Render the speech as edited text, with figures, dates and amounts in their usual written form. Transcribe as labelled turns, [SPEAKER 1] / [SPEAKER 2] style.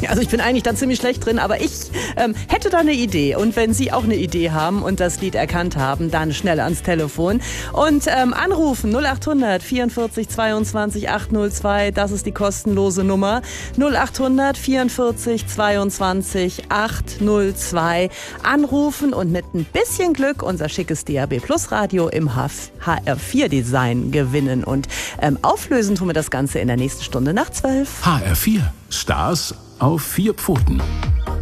[SPEAKER 1] Also ich bin eigentlich da ziemlich schlecht drin, aber ich hätte da eine Idee. Und wenn Sie auch eine Idee haben und das Lied erkannt haben, dann schnell ans Telefon und anrufen 0800 44 22 802. Das ist die kostenlose Nummer. 0800 44 22 802. Anrufen und mit ein bisschen Glück unser schickes DAB Plus Radio im HR4 Design gewinnen. Und auflösen tun wir das Ganze in der nächsten Stunde nach 12.
[SPEAKER 2] HR4. Stars auf 4 Pfoten.